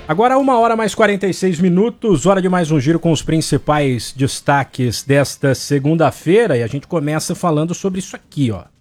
Agora 1h mais 46 minutos, hora de mais um giro com os principais destaques desta segunda-feira, e a gente começa falando sobre isso aqui, ó.